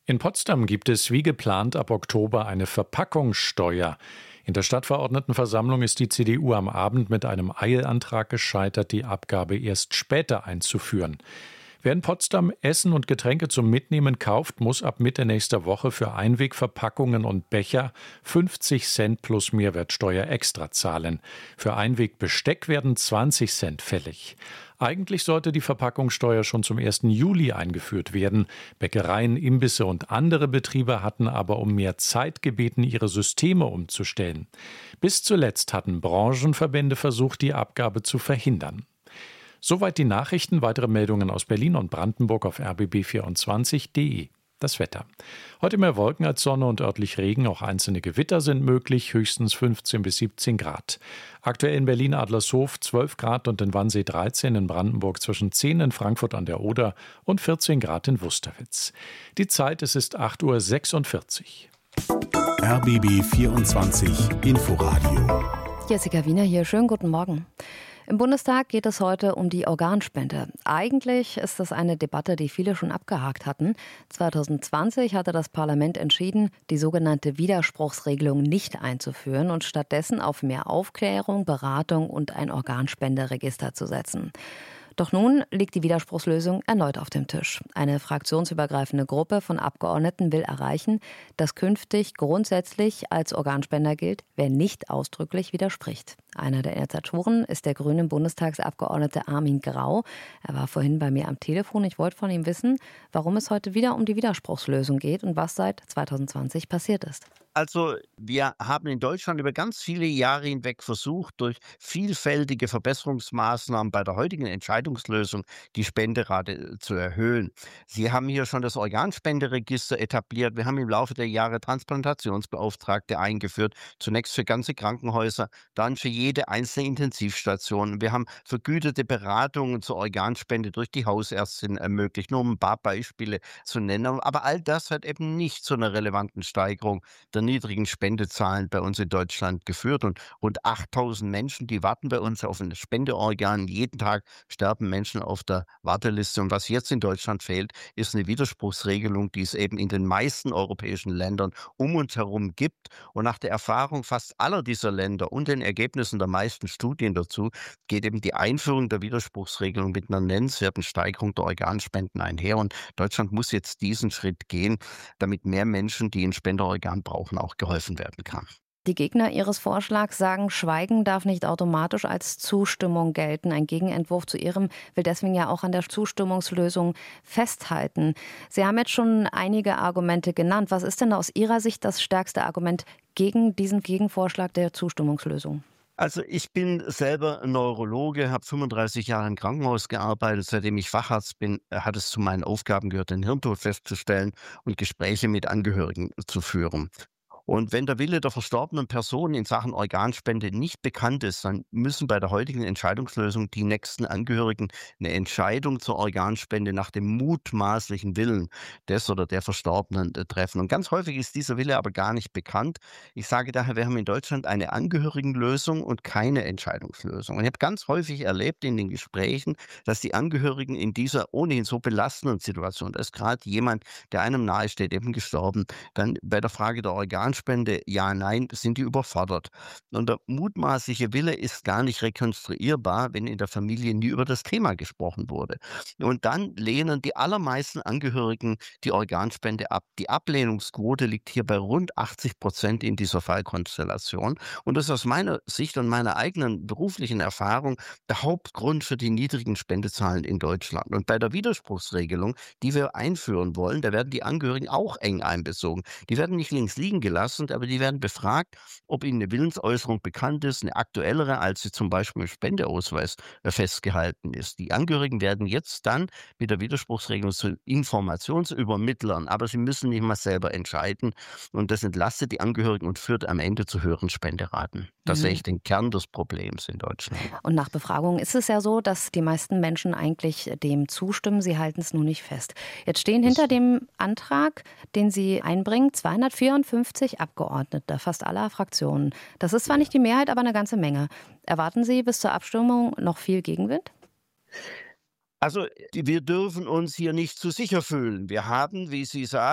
In Potsdam gibt es wie geplant ab Oktober eine Verpackungssteuer. In der Stadtverordnetenversammlung ist die CDU am Abend mit einem Eilantrag gescheitert, die Abgabe erst später einzuführen. Wer in Potsdam Essen und Getränke zum Mitnehmen kauft, muss ab Mitte nächster Woche für Einwegverpackungen und Becher 50 Cent plus Mehrwertsteuer extra zahlen. Für Einwegbesteck werden 20 Cent fällig. Eigentlich sollte die Verpackungssteuer schon zum 1. Juli eingeführt werden. Bäckereien, Imbisse und andere Betriebe hatten aber um mehr Zeit gebeten, ihre Systeme umzustellen. Bis zuletzt hatten Branchenverbände versucht, die Abgabe zu verhindern. Soweit die Nachrichten. Weitere Meldungen aus Berlin und Brandenburg auf rbb24.de. Das Wetter. Heute mehr Wolken als Sonne und örtlich Regen. Auch einzelne Gewitter sind möglich, höchstens 15 bis 17 Grad. Aktuell in Berlin-Adlershof 12 Grad und in Wannsee 13, in Brandenburg zwischen 10 in Frankfurt an der Oder und 14 Grad in Wusterwitz. Die Zeit, es ist 8:46 Uhr. RBB 24 Inforadio. Jessica Wiener hier, schönen guten Morgen. Im Bundestag geht es heute um die Organspende. Eigentlich ist das eine Debatte, die viele schon abgehakt hatten. 2020 hatte das Parlament entschieden, die sogenannte Widerspruchsregelung nicht einzuführen und stattdessen auf mehr Aufklärung, Beratung und ein Organspenderegister zu setzen. Doch nun liegt die Widerspruchslösung erneut auf dem Tisch. Eine fraktionsübergreifende Gruppe von Abgeordneten will erreichen, dass künftig grundsätzlich als Organspender gilt, wer nicht ausdrücklich widerspricht. Einer der Initiatoren ist der grüne Bundestagsabgeordnete Armin Grau. Er war vorhin bei mir am Telefon. Ich wollte von ihm wissen, warum es heute wieder um die Widerspruchslösung geht und was seit 2020 passiert ist. Also wir haben in Deutschland über ganz viele Jahre hinweg versucht, durch vielfältige Verbesserungsmaßnahmen bei der heutigen Entscheidungslösung die Spenderate zu erhöhen. Sie haben hier schon das Organspenderegister etabliert. Wir haben im Laufe der Jahre Transplantationsbeauftragte eingeführt, zunächst für ganze Krankenhäuser, dann für jede einzelne Intensivstation. Wir haben vergütete Beratungen zur Organspende durch die Hausärztin ermöglicht, nur um ein paar Beispiele zu nennen. Aber all das hat eben nicht zu einer relevanten Steigerung der niedrigen Spendezahlen bei uns in Deutschland geführt. Und rund 8.000 Menschen, die warten bei uns auf ein Spendeorgan. Jeden Tag sterben Menschen auf der Warteliste. Und was jetzt in Deutschland fehlt, ist eine Widerspruchsregelung, die es eben in den meisten europäischen Ländern um uns herum gibt. Und nach der Erfahrung fast aller dieser Länder und den Ergebnissen der meisten Studien dazu, geht eben die Einführung der Widerspruchsregelung mit einer nennenswerten Steigerung der Organspenden einher. Und Deutschland muss jetzt diesen Schritt gehen, damit mehr Menschen, die ein Spenderorgan brauchen, auch geholfen werden kann. Die Gegner Ihres Vorschlags sagen, Schweigen darf nicht automatisch als Zustimmung gelten. Ein Gegenentwurf zu Ihrem will deswegen ja auch an der Zustimmungslösung festhalten. Sie haben jetzt schon einige Argumente genannt. Was ist denn aus Ihrer Sicht das stärkste Argument gegen diesen Gegenvorschlag der Zustimmungslösung? Also ich bin selber Neurologe, habe 35 Jahre im Krankenhaus gearbeitet. Seitdem ich Facharzt bin, hat es zu meinen Aufgaben gehört, den Hirntod festzustellen und Gespräche mit Angehörigen zu führen. Und wenn der Wille der verstorbenen Person in Sachen Organspende nicht bekannt ist, dann müssen bei der heutigen Entscheidungslösung die nächsten Angehörigen eine Entscheidung zur Organspende nach dem mutmaßlichen Willen des oder der Verstorbenen treffen. Und ganz häufig ist dieser Wille aber gar nicht bekannt. Ich sage daher, wir haben in Deutschland eine Angehörigenlösung und keine Entscheidungslösung. Und ich habe ganz häufig erlebt in den Gesprächen, dass die Angehörigen in dieser ohnehin so belastenden Situation, da ist gerade jemand, der einem nahesteht, eben gestorben, dann bei der Frage der Organspende, ja, nein, sind die überfordert. Und der mutmaßliche Wille ist gar nicht rekonstruierbar, wenn in der Familie nie über das Thema gesprochen wurde. Und dann lehnen die allermeisten Angehörigen die Organspende ab. Die Ablehnungsquote liegt hier bei rund 80% in dieser Fallkonstellation. Und das ist aus meiner Sicht und meiner eigenen beruflichen Erfahrung der Hauptgrund für die niedrigen Spendezahlen in Deutschland. Und bei der Widerspruchsregelung, die wir einführen wollen, da werden die Angehörigen auch eng einbezogen. Die werden nicht links liegen gelassen, aber die werden befragt, ob ihnen eine Willensäußerung bekannt ist, eine aktuellere, als sie zum Beispiel im Spendeausweis festgehalten ist. Die Angehörigen werden jetzt dann mit der Widerspruchsregelung zu Informationsübermittlern, aber sie müssen nicht mal selber entscheiden. Und das entlastet die Angehörigen und führt am Ende zu höheren Spenderaten. Das sehe ich den Kern des Problems in Deutschland. Und nach Befragung ist es ja so, dass die meisten Menschen eigentlich dem zustimmen. Sie halten es nur nicht fest. Jetzt stehen hinter dem Antrag, den Sie einbringen, 254 Abgeordnete, fast aller Fraktionen. Das ist zwar nicht die Mehrheit, aber eine ganze Menge. Erwarten Sie bis zur Abstimmung noch viel Gegenwind? Also wir dürfen uns hier nicht zu sicher fühlen. Wir haben, wie Sie sagen,